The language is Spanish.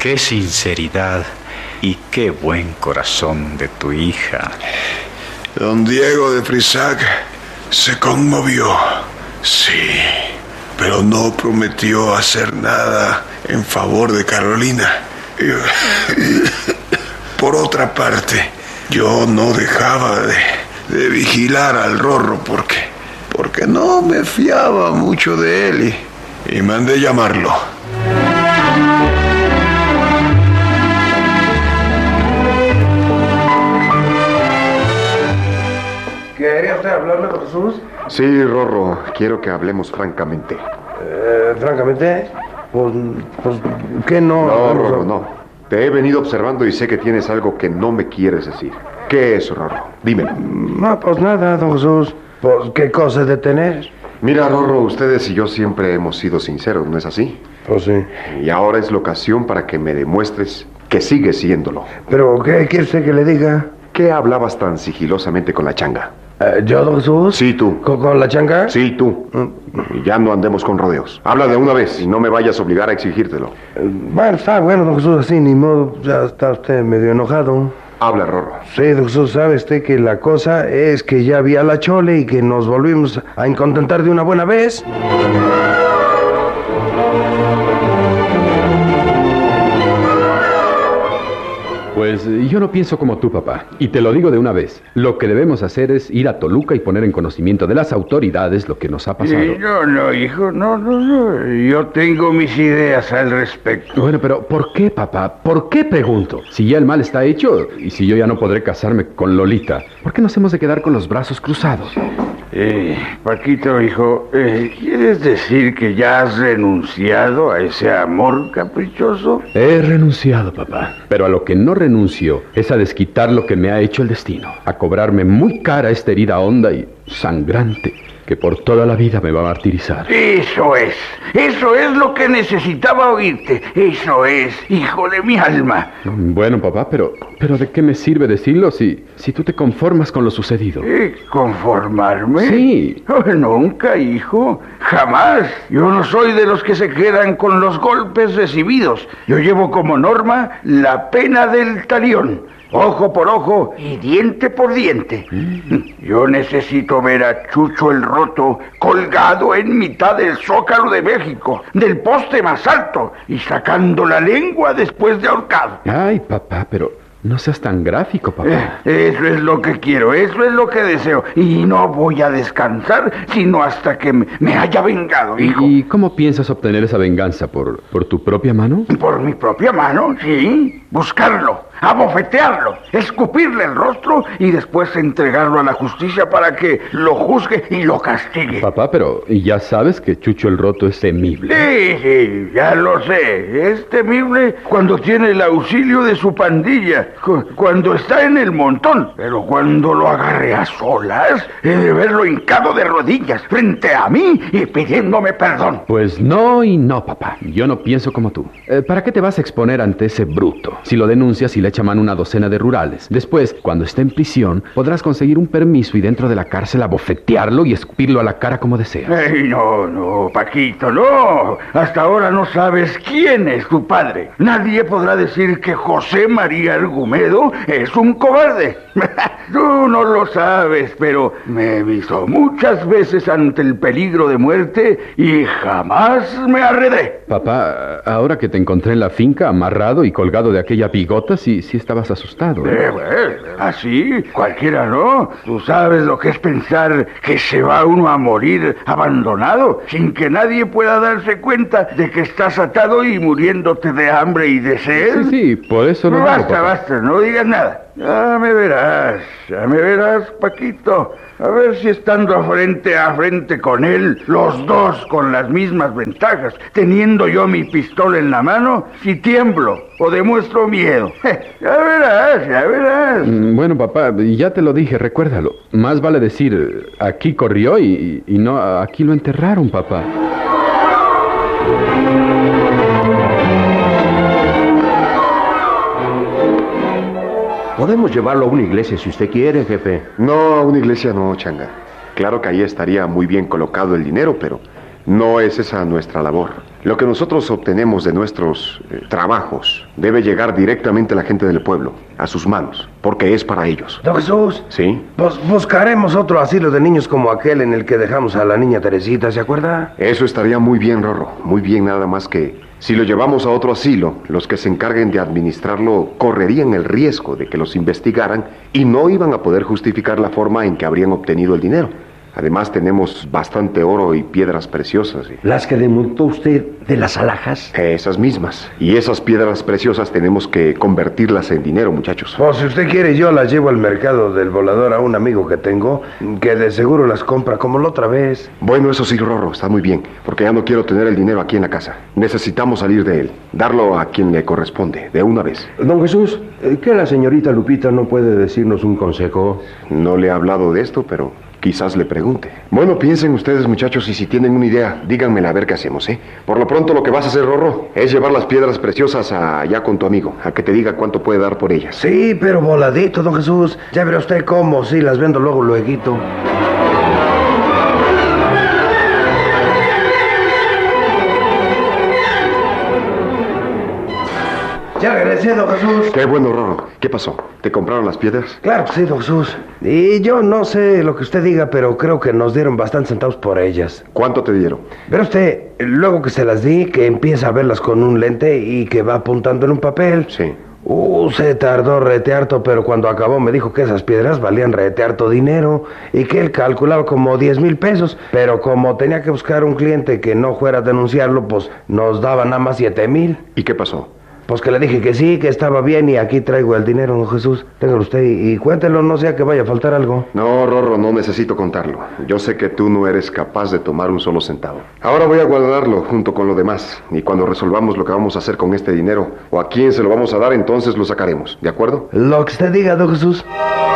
qué sinceridad y qué buen corazón de tu hija. Don Diego de Frisac se conmovió, sí, pero no prometió hacer nada en favor de Carolina. Por otra parte, yo no dejaba de vigilar al Rorro porque no me fiaba mucho de él y mandé llamarlo. ¿Quería usted hablarme con Jesús? Sí, Rorro, quiero que hablemos francamente. Francamente, pues, ¿qué no? No, Rorro, no. Te he venido observando y sé que tienes algo que no me quieres decir. ¿Qué es, Rorro? Dímelo. No, pues nada, don Jesús. Pues, ¿qué cosa de tener? Mira, Rorro, ustedes y yo siempre hemos sido sinceros, ¿no es así? Pues sí. Y ahora es la ocasión para que me demuestres que sigues siéndolo. ¿Pero qué quiere usted que le diga? ¿Qué hablabas tan sigilosamente con la changa? ¿Yo, don Jesús? Sí, tú. ¿Con la changa? Sí, tú. Y ya no andemos con rodeos. Habla de una vez y no me vayas a obligar a exigírtelo. Bueno, está bueno, don Jesús, así, ni modo. Ya está usted medio enojado. Habla, Rorro. Sí, don Jesús, sabe usted que la cosa es que ya vi a la Chole y que nos volvimos a incontentar de una buena vez. Pues yo no pienso como tú, papá, y te lo digo de una vez. Lo que debemos hacer es ir a Toluca y poner en conocimiento de las autoridades lo que nos ha pasado. No, hijo, no. Yo tengo mis ideas al respecto. Bueno, pero ¿por qué, papá? ¿Por qué, pregunto? Si ya el mal está hecho y si yo ya no podré casarme con Lolita, ¿por qué nos hemos de quedar con los brazos cruzados? Paquito, hijo, ¿quieres decir que ya has renunciado a ese amor caprichoso? He renunciado, papá, pero a lo que no renuncio es a desquitar lo que me ha hecho el destino, a cobrarme muy cara esta herida honda y sangrante que por toda la vida me va a martirizar. Eso es lo que necesitaba oírte. Eso es, hijo de mi alma. Bueno, papá, pero ¿de qué me sirve decirlo si tú te conformas con lo sucedido? ¿Conformarme? Sí. Nunca, hijo, jamás. Yo no soy de los que se quedan con los golpes recibidos. Yo llevo como norma la pena del talión. Ojo por ojo y diente por diente. Yo necesito ver a Chucho el Roto colgado en mitad del Zócalo de México, del poste más alto, y sacando la lengua después de ahorcado. Ay, papá, pero no seas tan gráfico, papá. Eso es lo que quiero, eso es lo que deseo. Y no voy a descansar sino hasta que me haya vengado, hijo. ¿Y cómo piensas obtener esa venganza? ¿Por tu propia mano? ¿Por mi propia mano? Sí. Buscarlo, abofetearlo, escupirle el rostro y después entregarlo a la justicia para que lo juzgue y lo castigue. Papá, pero ya sabes que Chucho el Roto es temible. Sí, ya lo sé. Es temible cuando tiene el auxilio de su pandilla, cuando está en el montón. Pero cuando lo agarre a solas, he de verlo hincado de rodillas frente a mí y pidiéndome perdón. Pues no y no, papá. Yo no pienso como tú. ¿Para qué te vas a exponer ante ese bruto? Si lo denuncias y le echa mano una docena de rurales. Después, cuando esté en prisión, podrás conseguir un permiso y dentro de la cárcel abofetearlo y escupirlo a la cara como deseas. No, Paquito, no. Hasta ahora no sabes quién es tu padre. Nadie podrá decir que José María Argumedo es un cobarde. Tú no lo sabes, pero me he visto muchas veces ante el peligro de muerte y jamás me arredré. Papá, ahora que te encontré en la finca, amarrado y colgado de aquella bigota, sí estabas asustado. Así, cualquiera no. Tú sabes lo que es pensar que se va uno a morir abandonado, sin que nadie pueda darse cuenta de que estás atado y muriéndote de hambre y de sed. Sí, por eso no. Basta, no digas nada. Ya me verás, Paquito. A ver si estando frente a frente con él, los dos con las mismas ventajas, teniendo yo mi pistola en la mano, si tiemblo o demuestro miedo. Ya verás. Bueno, papá, ya te lo dije, recuérdalo. Más vale decir, aquí corrió y no, aquí lo enterraron, papá. Podemos llevarlo a una iglesia si usted quiere, jefe. No, a una iglesia no, changa. Claro que ahí estaría muy bien colocado el dinero, pero no es esa nuestra labor. Lo que nosotros obtenemos de nuestros trabajos debe llegar directamente a la gente del pueblo, a sus manos, porque es para ellos. Don Jesús. ¿Sí? Buscaremos otro asilo de niños como aquel en el que dejamos a la niña Teresita, ¿se acuerda? Eso estaría muy bien, Rorro. Muy bien, nada más que si lo llevamos a otro asilo, los que se encarguen de administrarlo correrían el riesgo de que los investigaran y no iban a poder justificar la forma en que habrían obtenido el dinero. Además, tenemos bastante oro y piedras preciosas. ¿Las que demontó usted de las alhajas? Esas mismas. Y esas piedras preciosas tenemos que convertirlas en dinero, muchachos. Pues si usted quiere, yo las llevo al mercado del Volador a un amigo que tengo, que de seguro las compra como la otra vez. Bueno, eso sí, Rorro, está muy bien, porque ya no quiero tener el dinero aquí en la casa. Necesitamos salir de él, darlo a quien le corresponde, de una vez. Don Jesús, ¿que la señorita Lupita no puede decirnos un consejo? No le he hablado de esto, pero quizás le pregunte. Bueno, piensen ustedes, muchachos, y si tienen una idea, díganmela a ver qué hacemos, ¿eh? Por lo pronto, lo que vas a hacer, Rorro, es llevar las piedras preciosas allá con tu amigo, a que te diga cuánto puede dar por ellas. Sí, pero voladito, don Jesús. Ya verá usted cómo, sí, las vendo lueguito. Ya regresé, don Jesús. Qué bueno, Rorro. ¿Qué pasó? ¿Te compraron las piedras? Claro que sí, don Jesús. Y yo no sé lo que usted diga, pero creo que nos dieron bastantes centavos por ellas. ¿Cuánto te dieron? Pero usted, luego que se las di, que empieza a verlas con un lente y que va apuntando en un papel. Sí. Se tardó rete harto, pero cuando acabó me dijo que esas piedras valían rete harto dinero y que él calculaba como 10,000 pesos, pero como tenía que buscar un cliente que no fuera a denunciarlo, pues nos daba nada más 7,000. ¿Y qué pasó? Pues que le dije que sí, que estaba bien y aquí traigo el dinero, don Jesús. Téngalo usted y cuéntelo, no sea que vaya a faltar algo. No, Rorro, no necesito contarlo. Yo sé que tú no eres capaz de tomar un solo centavo. Ahora voy a guardarlo junto con lo demás. Y cuando resolvamos lo que vamos a hacer con este dinero, o a quién se lo vamos a dar, entonces lo sacaremos. ¿De acuerdo? Lo que usted diga, don Jesús.